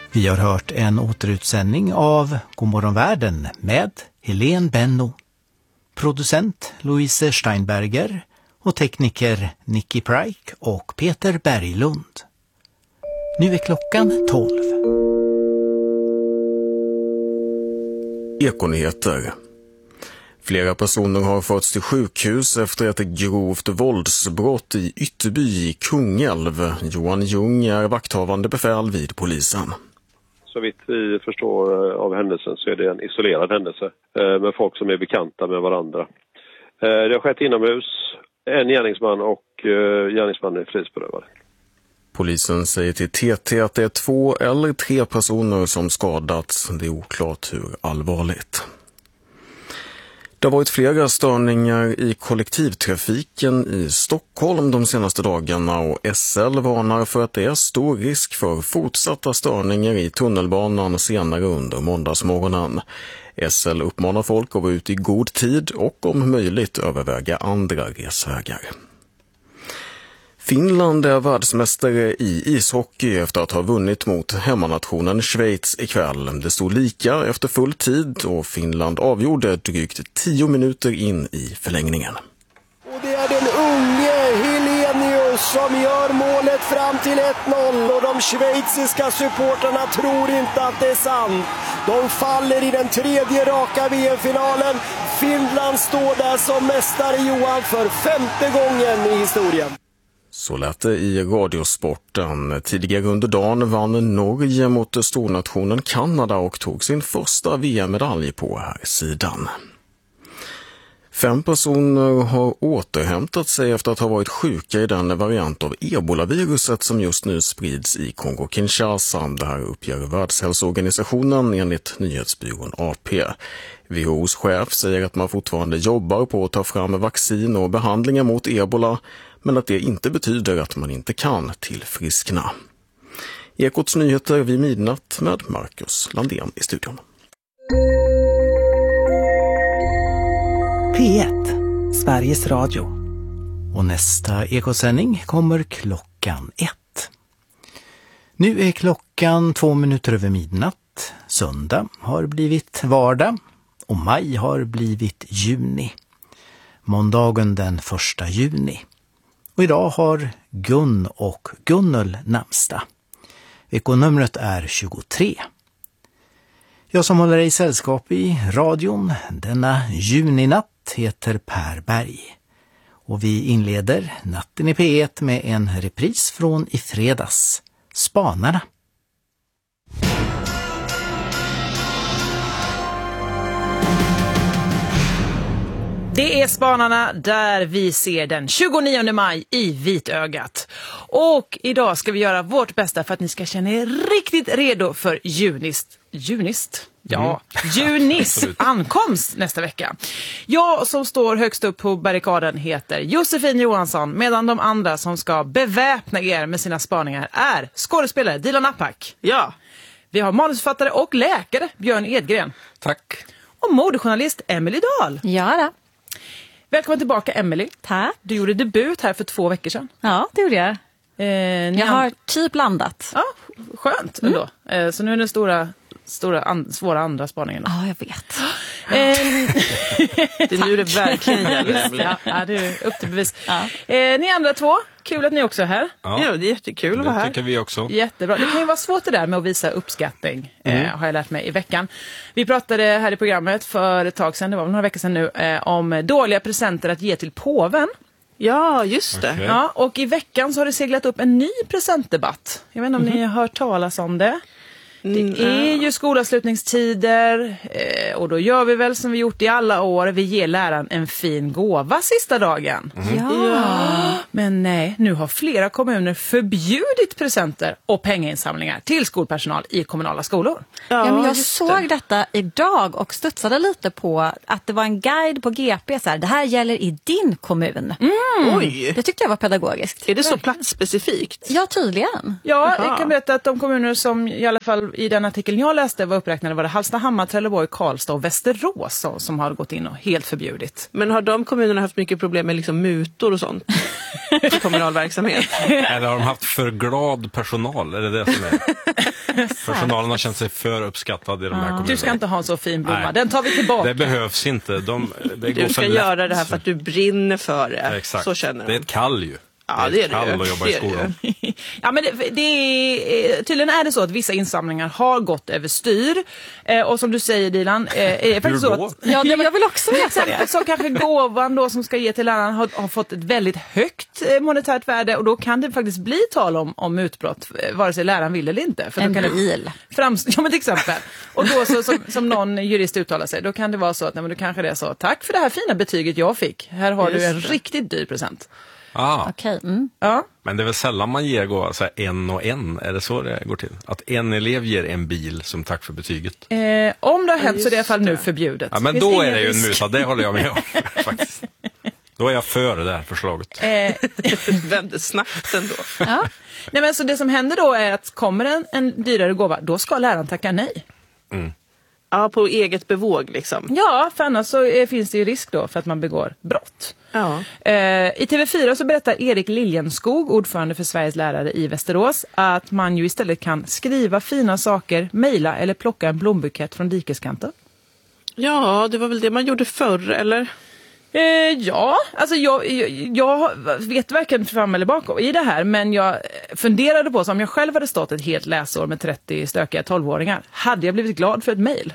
Vi har hört en återutsändning av Godmorgon världen med Helene Benno, producent Louise Steinberger och tekniker Nicky Pryke och Peter Berglund. Nu är klockan 12. Ekonyheter. Flera personer har förts till sjukhus efter ett grovt våldsbrott i Ytterby i Kungälv. Johan Ljung är vakthavande befäl vid polisen. Så vitt vi förstår av händelsen så är det en isolerad händelse med folk som är bekanta med varandra. Det har skett inomhus, en gärningsman och gärningsmannen är frihetsberövad. Polisen säger till TT att det är 2 eller 3 personer som skadats. Det är oklart hur allvarligt. Det har varit flera störningar i kollektivtrafiken i Stockholm de senaste dagarna och SL varnar för att det är stor risk för fortsatta störningar i tunnelbanan senare under måndagsmorgonen. SL uppmanar folk att vara ute i god tid och om möjligt överväga andra resvägar. Finland är världsmästare i ishockey efter att ha vunnit mot hemmanationen Schweiz ikväll. Det stod lika efter full tid och Finland avgjorde drygt 10 minuter in i förlängningen. Och det är den unge Helenius som gör målet fram till 1-0 och de schweiziska supporterna tror inte att det är sant. De faller i den 3:e raka VM-finalen. Finland står där som mästare, Johan, för 5:e gången i historien. Så lät det i Radiosporten. Tidigare under dagen vann Norge mot stornationen Kanada och tog sin första VM-medalj på här sidan. 5 personer har återhämtat sig efter att ha varit sjuka i den variant av ebolaviruset som just nu sprids i Kongo-Kinshasa. Det här uppger Världshälsoorganisationen enligt nyhetsbyrån AP. WHO:s chef säger att man fortfarande jobbar på att ta fram vaccin och behandlingar mot ebola, men att det inte betyder att man inte kan tillfriskna. Ekots nyheter vid midnatt med Marcus Landén i studion. P1, Sveriges Radio. Och nästa ekosändning kommer klockan 1. Nu är klockan 2 minuter över midnatt. Söndag har blivit vardag och maj har blivit juni. Måndagen den 1 juni. Och idag har Gun och Gunnel namnsdag. Vekonumret är 23. Jag som håller i sällskap i radion denna juninatt heter Per Berg. Och vi inleder natten i P1 med en repris från i fredags. Spanarna. Det är Spanarna där vi ser den 29 maj i Vitögat. Och idag ska vi göra vårt bästa för att ni ska känna er riktigt redo för junist ankomst nästa vecka. Jag som står högst upp på barrikaden heter Josefin Johansson, medan de andra som ska beväpna er med sina spaningar är skådespelare Dilan Apak. Ja. Vi har manusförfattare och läkare Björn Edgren. Tack. Och modejournalist Emily Dahl. Ja då. Välkommen tillbaka, Emily. Tack. Du gjorde debut här för 2 veckor sedan. Ja, det gjorde jag. Jag har typ landat. Ja, skönt ändå. Så nu är den svåra andra spaningen. Ja, jag vet. Det är nu det verkligen gäller. Ja, det är upp till bevis. Ja. Ni andra 2, kul att ni också är här. Ja, det är jättekul att vara här. Det tycker vi också. Jättebra. Det kan ju vara svårt det där med att visa uppskattning, har jag lärt mig i veckan. Vi pratade här i programmet för ett tag sedan, det var några veckor sedan nu, om dåliga presenter att ge till påven. Ja, just det. Okay. Ja, och i veckan så har det seglat upp en ny presentdebatt. Jag vet inte om ni har hört talas om det. Det är ju skolavslutningstider och då gör vi väl som vi gjort i alla år. Vi ger läraren en fin gåva sista dagen. Ja. Men nej, nu har flera kommuner förbjudit presenter och pengainsamlingar till skolpersonal i kommunala skolor. Ja, men jag såg detta idag och studsade lite på att det var en guide på GP. Så här, det här gäller i din kommun. Oj. Det tyckte jag var pedagogiskt. Är det så platsspecifikt? Ja, tydligen. Ja, jag kan berätta att de kommuner som i alla fall i den artikeln jag läste var uppräknade var det Hallstahammar, Trelleborg, Karlstad och Västerås som har gått in och helt förbjudit. Men har de kommunerna haft mycket problem med liksom mutor och sånt? För kommunal verksamhet? Eller har de haft för glad personal? Är det som är? Personalen har känt sig för uppskattad i de här kommunerna. Du ska inte ha en så fin blomma. Nej. Den tar vi tillbaka. Det behövs inte. Det går Du ska för göra lätt. det här för att du brinner för det. Exakt. Så känner Det är jag. ett kall ju. Ja, det är det kall ju. att jobba Det i är det skolan. Ja, men tydligen är det så att vissa insamlingar har gått överstyr. Och som du säger, Dilan, är faktiskt Hur så då? att... Ja, jag vill också veta det. Så kanske gåvan då som ska ge till läraren har fått ett väldigt högt monetärt värde och då kan det faktiskt bli tal om utbrott, vare sig läraren vill eller inte. För En då kan bil. Ja, men till exempel. Och då som någon jurist uttalar sig, då kan det vara så att nej, men då kanske det är så, tack för det här fina betyget jag fick. Här har du en riktigt dyr present. Okej. Ja. Men det är väl sällan man ger gåva så här en och en. Är det så det går till? Att en elev ger en bil som tack för betyget. Om det har hänt så är det i alla fall nu förbjudet. Ja, men Finns då ingen är det ju en risk. muta. Det håller jag med om faktiskt. Då är jag för det här förslaget. Vände snabbt ändå. Ja. Nej, men så det som händer då är att kommer en dyrare gåva, då ska läraren tacka nej. Ja, på eget bevåg liksom. Ja, för annars så finns det ju risk då för att man begår brott. Ja. I TV4 så berättar Erik Liljenskog, ordförande för Sveriges lärare i Västerås, att man ju istället kan skriva fina saker, mejla eller plocka en blombukett från dikeskanten. Ja, det var väl det man gjorde förr, eller? Ja, alltså jag vet varken fram eller bakom i det här, men jag funderade på så om jag själv hade stått ett helt läsår med 30 stökiga 12-åringar, hade jag blivit glad för ett mejl?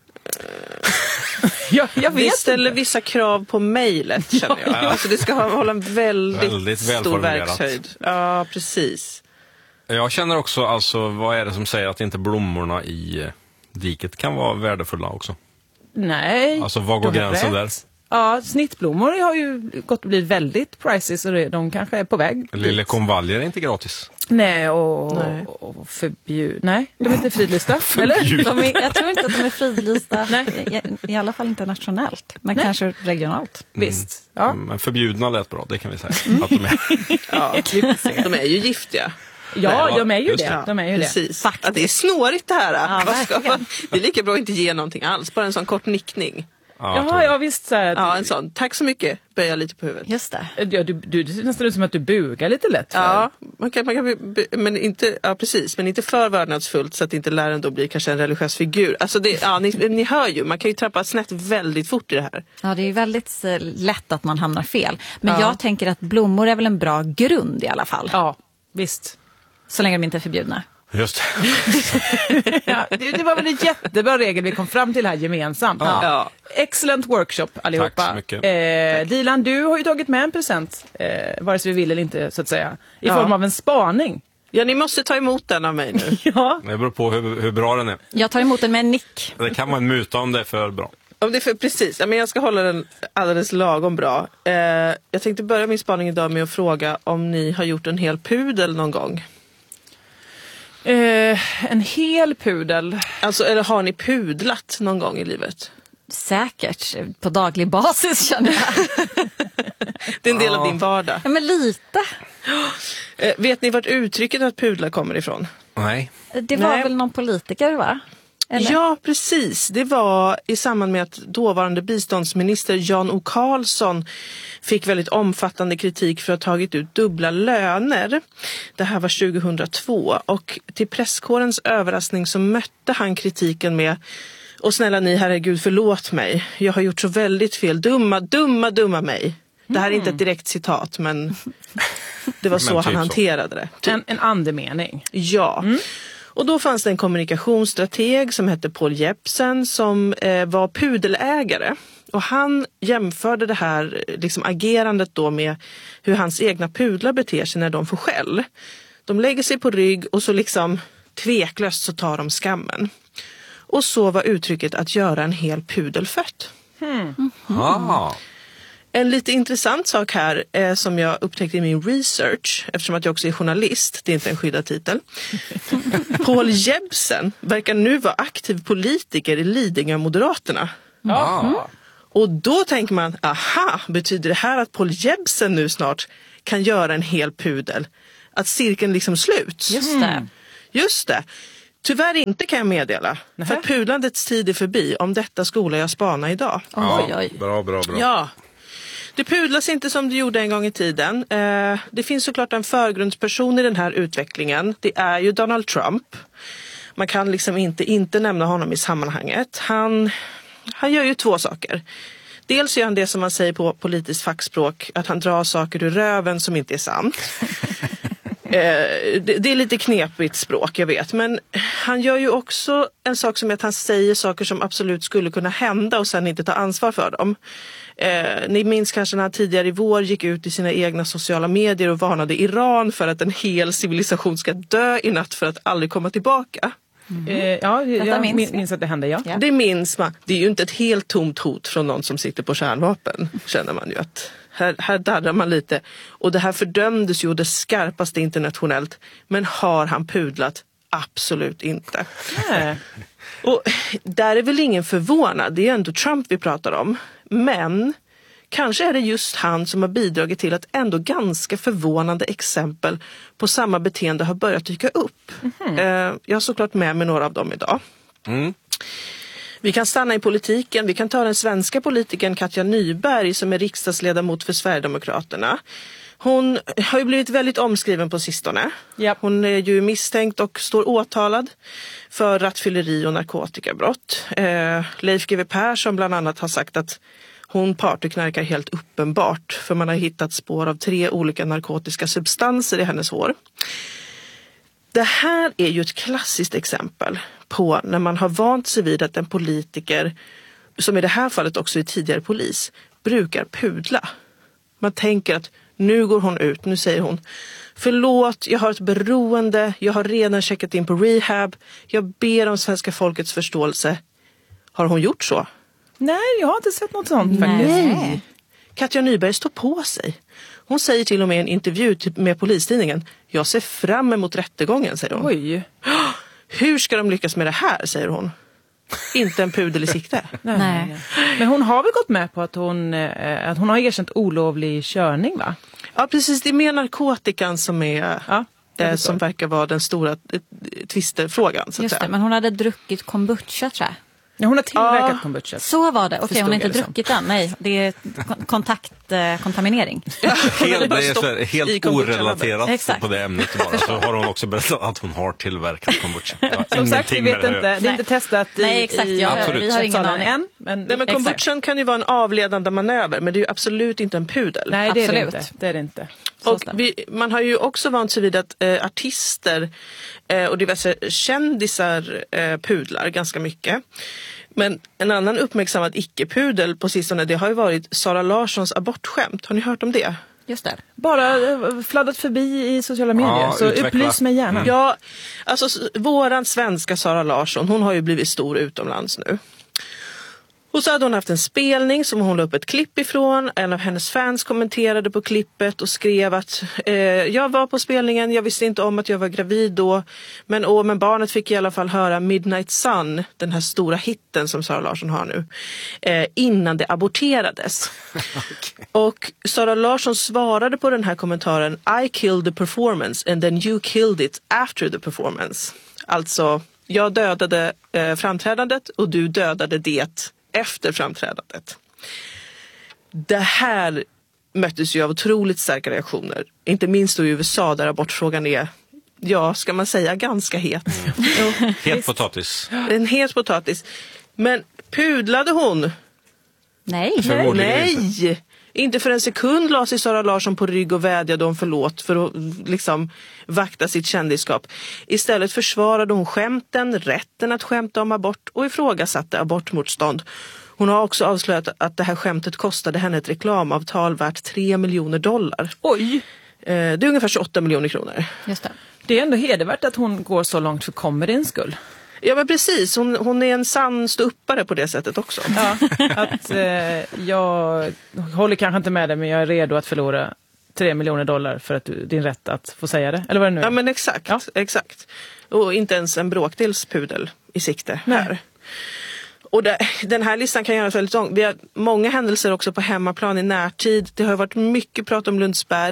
jag vet Vi ställer inte. vissa krav på mejlet, känner jag. Alltså det ska hålla en väldigt stor välformulerat. verkshöjd. Ja, precis. Jag känner också, alltså, vad är det som säger att inte blommorna i diket kan vara värdefulla också? Nej. Alltså, var går du har gränsen rätt. Ja, snittblommor har ju blivit väldigt pricey så de kanske är på väg. Lille konvaljer är inte gratis. Nej, Nej. och nej, de är inte fridlysta, eller? Jag tror inte att de är fridlysta, Nej. i alla fall inte nationellt, men Nej. kanske regionalt. Visst, ja. Men förbjudna lät bra, det kan vi säga. Att de är. Ja, de är ju giftiga. Ja, de är ju just det. det. De är ju Precis. det. Att det är snårigt det här. Ja, Vad ska verkligen. man? Det är lika bra att inte ge någonting alls, bara en sån kort nickning. Ja, jag tror Jaha, det. ja visst. Så här, Ja, en sån. Tack så mycket. Böja lite på huvudet. Just det. ja, det ser nästan ut som att du bugar lite lätt. För. Ja, man kan men inte, ja precis, men inte för vördnadsfullt så att inte läraren då blir kanske en religiös figur. Alltså det, ja, ni hör ju, man kan ju trappa snett väldigt fort i det här. Ja, det är ju väldigt lätt att man hamnar fel. Men jag tänker att blommor är väl en bra grund i alla fall. Ja, visst. Så länge de inte är förbjudna. Just det. Ja, det var väl en jättebra regel vi kom fram till här gemensamt. Ja. Excellent workshop allihopa. Tack så mycket. Dilan, du har ju tagit med en present, vare sig vi vill eller inte så att säga, i form av en spaning. Ja, ni måste ta emot den av mig nu. Ja. Det beror på hur bra den är. Jag tar emot den med en nick. Det kan vara en muta om det är för bra. Om det är för precis, ja, men jag ska hålla den alldeles lagom bra. Jag tänkte börja min spaning idag med att fråga om ni har gjort en hel pudel någon gång. En hel pudel. Alltså, eller har ni pudlat någon gång i livet? Säkert, på daglig basis känner jag. Det är en del av din vardag. Ja, men lite. Vet ni vart uttrycket att pudla kommer ifrån? Nej. Det var Nej. väl någon politiker, va? Eller? Ja, precis. Det var i samband med att dåvarande biståndsminister Jan O. Karlsson fick väldigt omfattande kritik för att ha tagit ut dubbla löner. Det här var 2002 och till presskårens överraskning så mötte han kritiken med: och snälla ni, herregud, förlåt mig. Jag har gjort så väldigt fel. Dumma mig. Det här är inte ett direkt citat, men det var så Men typ han så. hanterade det. En andemening. Ja. Och då fanns det en kommunikationsstrateg som hette Paul Jepsen som var pudelägare. Och han jämförde det här liksom agerandet då med hur hans egna pudlar beter sig när de får skäll. De lägger sig på rygg och så liksom tveklöst så tar de skammen. Och så var uttrycket att göra en hel pudel fött. Ah. En lite intressant sak här som jag upptäckte i min research, eftersom att jag också är journalist, det är inte en skyddad titel. Paul Jepsen verkar nu vara aktiv politiker i Lidingö Moderaterna. Ja. Och då tänker man, aha, betyder det här att Paul Jepsen nu snart kan göra en hel pudel? Att cirkeln liksom sluts? Just det. Just det. Tyvärr inte, kan jag meddela. Nähä. För att pudlandets tid är förbi. Om detta skola jag spana idag. Oj. Bra. Ja, det pudlas inte som det gjorde en gång i tiden. Det finns såklart en förgrundsperson i den här utvecklingen. Det är ju Donald Trump. Man kan liksom inte nämna honom i sammanhanget. Han gör ju två saker. Dels gör han det som man säger på politiskt fackspråk, att han drar saker ur röven som inte är sant. Det är lite knepigt språk, jag vet. Men han gör ju också en sak som är att han säger saker som absolut skulle kunna hända och sen inte ta ansvar för dem. Ni minns kanske när han tidigare i vår gick ut i sina egna sociala medier och varnade Iran för att en hel civilisation ska dö i natt för att aldrig komma tillbaka. Jag minns att det hände, ja. Det minns man. Det är ju inte ett helt tomt hot från någon som sitter på kärnvapen, känner man ju att här darrar man lite. Och det här fördömdes ju det skarpaste internationellt. Men har han pudlat? Absolut inte. Och där är väl ingen förvånad. Det är ändå Trump vi pratar om. Men kanske är det just han som har bidragit till att ändå ganska förvånande exempel på samma beteende har börjat dyka upp. Jag har såklart med mig några av dem idag. Vi kan stanna i politiken. Vi kan ta den svenska politikern Katja Nyberg som är riksdagsledamot för Sverigedemokraterna. Hon har ju blivit väldigt omskriven på sistone. Yep. Hon är ju misstänkt och står åtalad för rattfylleri och narkotikabrott. Leif GW Persson bland annat har sagt att hon partyknarkar helt uppenbart, för man har hittat spår av 3 olika narkotiska substanser i hennes hår. Det här är ju ett klassiskt exempel på när man har vant sig vid att en politiker, som i det här fallet också är tidigare polis, brukar pudla. Man tänker att nu går hon ut, nu säger hon: förlåt, jag har ett beroende, jag har redan checkat in på rehab, jag ber om svenska folkets förståelse. Har hon gjort så? Nej, jag har inte sett något sånt faktiskt. Nej. Katja Nyberg står på sig. Hon säger till och med i en intervju med Polistidningen: jag ser fram emot rättegången, säger hon. Oj. Hur ska de lyckas med det här, säger hon. Inte en pudel i sikte. Nej. Men hon har väl gått med på att hon har erkänt olovlig körning, va? Ja, precis. Det är mer narkotikan som är som verkar vara den stora tvistefrågan. Just det, men hon hade druckit kombucha, tror jag. Ja, hon har tillverkat kombucha. Så var det. Okej, hon har inte Förstod jag druckit den. Nej, det är kontaktkontaminering. Det är helt orelaterat Exakt. på det ämnet bara. Så har hon också berättat att hon har tillverkat kombucha. Som sagt, vi vet inte. Det är inte testat Nej, exakt. Vi har ingen aning än. Men kombuchan kan ju vara en avledande manöver, men det är ju absolut inte en pudel. Nej, det är det Absolut. inte. Det är det inte. Och man har ju också vant sig vid att artister och diverse kändisar pudlar ganska mycket. Men en annan uppmärksammad icke-pudel på sistone, det har ju varit Sara Larssons abortskämt. Har ni hört om det? Just det. Bara fladdat förbi i sociala medier, så utveckla. upplys mig gärna. Ja, alltså våran svenska Sara Larsson, hon har ju blivit stor utomlands nu. Och så hade hon haft en spelning som hon la upp ett klipp ifrån. En av hennes fans kommenterade på klippet och skrev att jag var på spelningen, jag visste inte om att jag var gravid då. Men barnet fick i alla fall höra Midnight Sun, den här stora hitten som Sara Larsson har nu, innan det aborterades. Okay. Och Sara Larsson svarade på den här kommentaren: I killed the performance and then you killed it after the performance. Alltså, jag dödade framträdandet och du dödade det efter framträdandet. Det här möttes ju av otroligt starka reaktioner. Inte minst då i USA, där abortfrågan är, ska man säga, ganska het. Het potatis. En het potatis. Men pudlade hon? Nej. Nej! Inte för en sekund la sig Sara Larsson på rygg och vädjade om förlåt för att liksom vakta sitt kändisskap. Istället försvarade hon skämten, rätten att skämta om abort och ifrågasatte abortmotstånd. Hon har också avslöjat att det här skämtet kostade henne ett reklamavtal värt $3 miljoner. Oj! Det är ungefär 28 miljoner kronor. Just det. Det är ändå hedervärt att hon går så långt för comedyns skull. Ja, men precis. Hon är en sann ståuppare på det sättet också. Ja, att jag håller kanske inte med dig, men jag är redo att förlora $3 miljoner för att din rätt att få säga det. Eller vad det nu är. Ja, men exakt. Ja. Exakt. Och inte ens en bråkdels pudel i sikte här. Och den här listan kan göras väldigt lång. Vi har många händelser också på hemmaplan i närtid. Det har varit mycket prat om Lundsberg.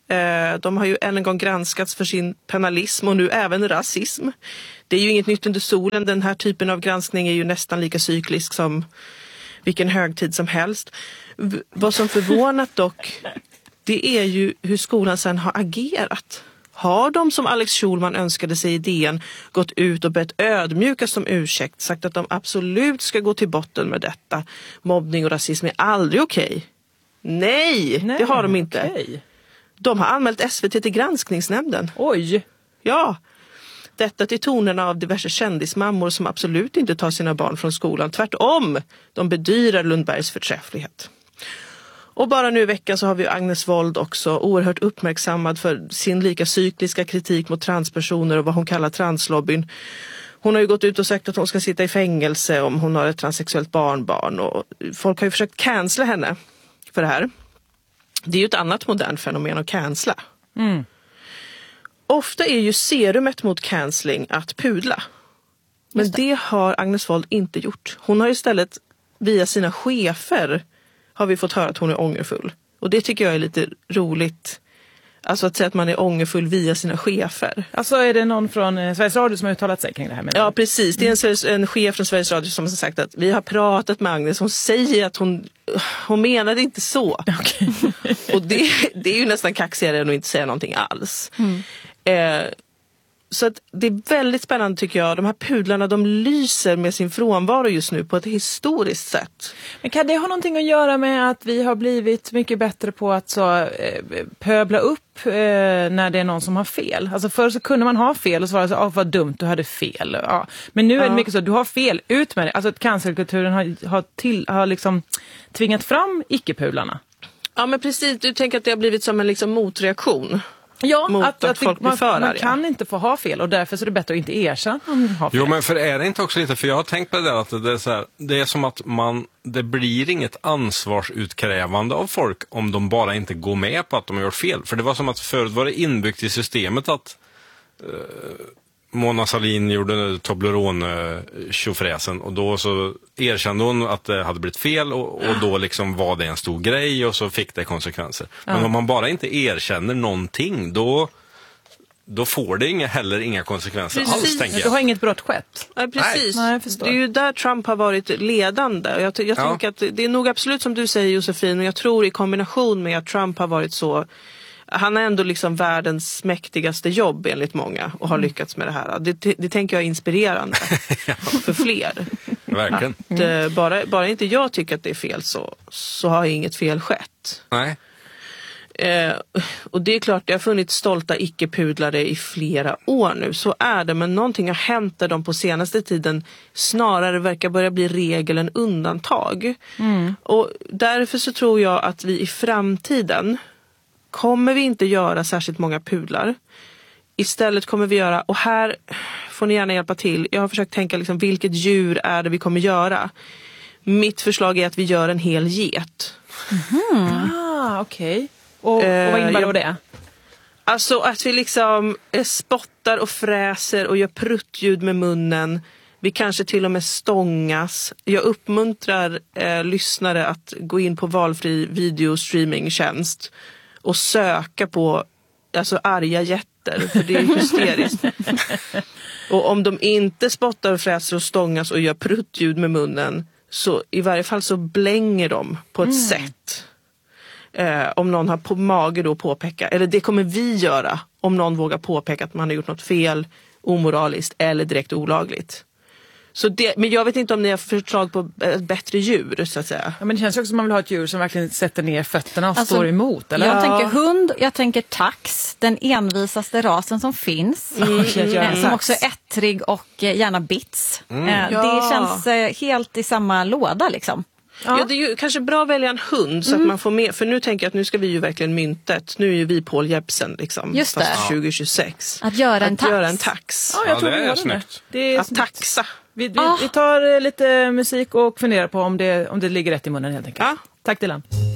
De har ju än en gång granskats för sin penalism och nu även rasism. Det är ju inget nytt under solen. Den här typen av granskning är ju nästan lika cyklisk som vilken högtid som helst. Vad som förvånat dock, det är ju hur skolan sen har agerat. Har de, som Alex Schulman önskade sig i DN, gått ut och bett ödmjukast om ursäkt, sagt att de absolut ska gå till botten med detta. Mobbning och rasism är aldrig okej. Nej, det har de inte. Okay. De har anmält SVT till granskningsnämnden. Oj! Ja, detta till tonerna av diverse kändismammor som absolut inte tar sina barn från skolan. Tvärtom, de bedyrar Lundbergs förträfflighet. Och bara nu i veckan så har vi Agnes Wold också, oerhört uppmärksammad för sin lika cykliska kritik mot transpersoner och vad hon kallar translobbyn. Hon har ju gått ut och sagt att hon ska sitta i fängelse om hon har ett transsexuellt barnbarn. Och folk har ju försökt cancella henne för det här. Det är ju ett annat modernt fenomen att cancella. Mm. Ofta är ju serumet mot cancelling att pudla. Men det har Agnes Wold inte gjort. Hon har istället via sina chefer har vi fått höra att hon är ångerfull. Och det tycker jag är lite roligt. Alltså att säga att man är ångerfull via sina chefer. Alltså är det någon från Sveriges Radio som har uttalat sig kring det här? Ja, precis. Det är en chef från Sveriges Radio som har sagt att vi har pratat med Agnes. Hon säger att hon menade inte så. Okay. Och det är ju nästan kaxigare än att inte säga någonting alls. Så att det är väldigt spännande tycker jag. De här pudlarna, de lyser med sin frånvaro just nu på ett historiskt sätt. Men kan det ha någonting att göra med att vi har blivit mycket bättre på att pöbla upp när det är någon som har fel? Alltså förr så kunde man ha fel och så var det så, vad dumt, du hade fel. Ja. Men nu är det mycket så, du har fel, ut med det. Alltså att cancerkulturen har liksom tvingat fram icke-pudlarna. Ja men precis, du tänker att det har blivit som en liksom motreaktion. Ja, mot att folk blir för man kan inte få ha fel och därför så är det bättre att inte erkänna om man har fel. Jo, men för är det inte också lite, för jag har tänkt på det där att det är så här, det är som att det blir inget ansvarsutkrävande av folk om de bara inte går med på att de har gjort fel. För det var som att förut var det inbyggt i systemet att Mona Sahlin gjorde Toblerone-tjofräsen och då så erkände hon att det hade blivit fel och då liksom var det en stor grej och så fick det konsekvenser. Men om man bara inte erkänner någonting då får det heller inga konsekvenser alls, tänker jag. Du har inget brott skett. Ja, precis. Nej, det är ju där Trump har varit ledande. Jag tänker att det är nog absolut som du säger, Josefin, och jag tror i kombination med att Trump har varit så. Han är ändå liksom världens mäktigaste jobb enligt många och har lyckats med det här. Det tänker jag är inspirerande för fler. Verkligen. Att, bara inte jag tycker att det är fel så har inget fel skett. Nej. Och det är klart, det har funnits stolta icke-pudlare i flera år nu. Så är det, men någonting har hänt där de på senaste tiden snarare verkar börja bli regel än undantag. Och därför så tror jag att vi i framtiden kommer vi inte göra särskilt många pudlar. Istället kommer vi göra, och här får ni gärna hjälpa till. Jag har försökt tänka liksom, vilket djur är det vi kommer göra. Mitt förslag är att vi gör en hel get. Okej. Och vad innebär då det? Alltså att vi liksom spottar och fräser och gör pruttljud med munnen. Vi kanske till och med stångas. Jag uppmuntrar lyssnare att gå in på valfri videostreamingtjänst och söka på alltså arga jätter, för det är hysteriskt. Och om de inte spottar och fräser och stångas och gör pruttljud med munnen, så i varje fall så blänger de på ett sätt. Om någon har på mage då påpeka, eller det kommer vi göra om någon vågar påpeka att man har gjort något fel, omoraliskt eller direkt olagligt. Så men jag vet inte om ni har förslag på ett bättre djur, så att säga. Ja, men det känns också som man vill ha ett djur som verkligen sätter ner fötterna och står emot. Eller? Jag tänker hund, jag tänker tax, den envisaste rasen som finns. Som också är ettrig och gärna bits. Det känns helt i samma låda liksom. Ja, det är ju kanske bra att välja en hund så att man får med, för nu tänker jag att nu ska vi ju verkligen myntet. Nu är ju vi Paul Jepsen liksom, just det. fast 2026. Att göra en tax. Ja, jag tror det vi är gör snyggt. Det är att taxa. Vi tar lite musik och funderar på om det ligger rätt i munnen helt enkelt. Ja. Tack Dylan.